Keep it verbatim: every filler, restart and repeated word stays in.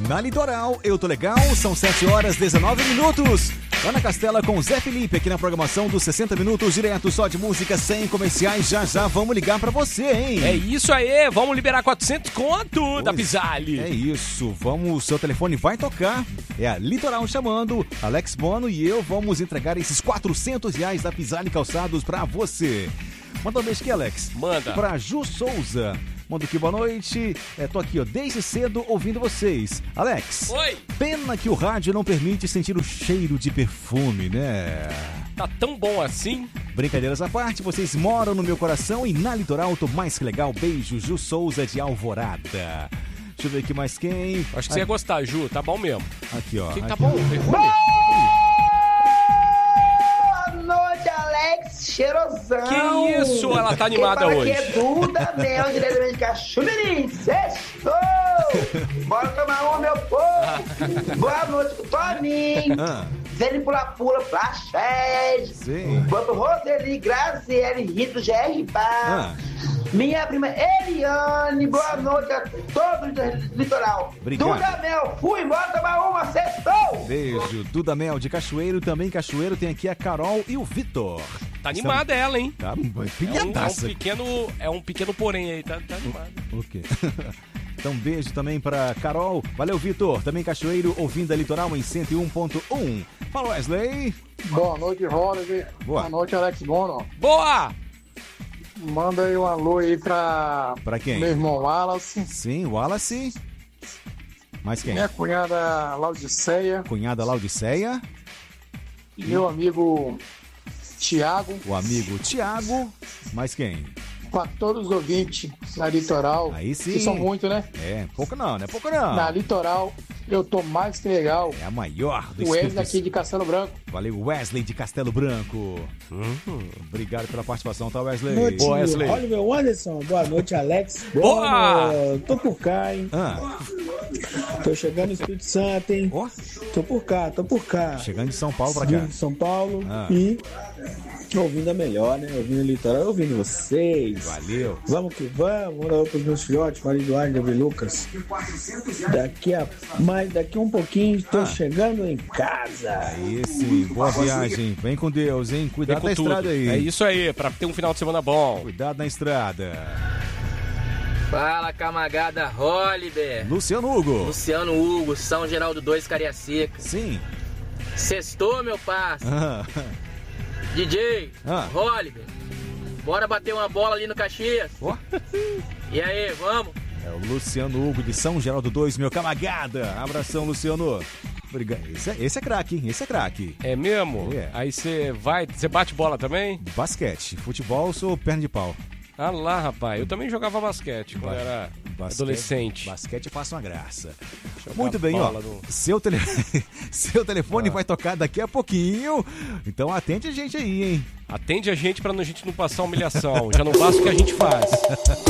Na Litoral, eu tô legal, são sete horas e dezenove minutos. Ana Castela com Zé Felipe aqui na programação dos sessenta minutos, direto só de música, sem comerciais. Já já vamos ligar pra você, hein? É isso aí, vamos liberar quatrocentos conto pois da Pisali. É isso, vamos, o seu telefone vai tocar. É a Litoral chamando, Alex Bono e eu vamos entregar esses quatrocentos reais da Pisali Calçados pra você. Manda um beijo aqui, Alex. Manda. Pra Ju Souza. Manda aqui, boa noite. É, tô aqui, ó, desde cedo ouvindo vocês. Alex. Oi. Pena que o rádio não permite sentir o cheiro de perfume, né? Tá tão bom assim? Brincadeiras à parte, vocês moram no meu coração e na Litoral tô mais que legal. Beijo, Ju Souza de Alvorada. Deixa eu ver aqui mais quem. Acho que você ia gostar, Ju, tá bom mesmo. Aqui, ó. Quem aqui. tá bom? Perfume? Cheirosão. Que isso? Ela tá animada hoje. Que é Duda Mel, diretamente de Cachoeirinho. Sextou! Bora tomar uma, meu povo. Boa noite pro Toninho. Ah. Zene Pula Pula, Flashhead. Sim. Boa pro Roseli, Graziele, Rito, G R Bar. Ah. Minha prima Eliane, boa noite a todos do litoral. Obrigado. Duda Mel, fui, bora tomar uma, sextou! Beijo, Duda Mel de Cachoeiro, também Cachoeiro, tem aqui a Carol e o Vitor. Tá animada São... ela, hein? Tá É um, é um pilhadaça. pequeno, é um pequeno porém aí, tá, tá animada. Ok. Então, beijo também pra Carol. Valeu, Vitor. Também Cachoeiro, ouvindo a Litoral em cento e um ponto um. Fala, Wesley. Boa noite, Holliday. Boa. Boa noite, Alex Bono. Boa! Manda aí um alô aí pra... Pra quem? Meu irmão Wallace. Sim, Wallace. Mais quem? Minha cunhada Laudiceia. Cunhada Laudiceia. Meu amigo Tiago. O amigo Tiago. Mais quem? Pra todos os ouvintes na Litoral. Aí sim. Que são muito, né? É, pouco não, não é pouco não. Na Litoral, eu tô mais que legal. É a maior do O Wesley Espírito aqui de Castelo Branco. Valeu, Wesley de Castelo Branco. Uhum. Obrigado pela participação, tá, Wesley? Boa noite, Boa, Wesley. Oliver Anderson. Boa noite, Alex. Boa! Boa! Tô por cá, hein? Ah, Tô chegando no Espírito Santo, hein? ó, Tô por cá, tô por cá. chegando de São Paulo pra Vindo cá. de São Paulo Ah. e ouvindo a melhor, né? Ouvindo o litoral, ouvindo vocês. Valeu. Vamos que vamos. Manda pros meus filhotes, Maria Eduardo e Davi Lucas. Daqui a mais daqui um pouquinho estou Ah. chegando em casa. Aí sim, boa viagem. Vem com Deus, hein? Vem Cuidado com na tudo. estrada aí. É isso aí, pra ter um final de semana bom. Cuidado na estrada. Fala, camagada Holiday. Luciano Hugo. Luciano Hugo, São Geraldo dois, Cariacica. Sim. Sextou, meu parça. Ah, D J, Ah. Holiday. Bora bater uma bola ali no Caxias. ó. E aí, vamos? É o Luciano Hugo de São Geraldo dois, meu camagada. Abração, Luciano. Obrigado. Esse é, esse é craque, hein? Esse é craque. É mesmo? É. Aí você vai, você bate bola também? Basquete. Futebol, sou perna de pau. Ah lá, rapaz, eu também jogava basquete quando Ba- era Basquete- adolescente. Basquete passa uma graça. Jogar Muito bem, ó. bola no- Seu, tele... Seu telefone Ah. vai tocar daqui a pouquinho. Então atende a gente aí, hein? Atende a gente pra a gente não passar humilhação. Já não basta o que a gente faz.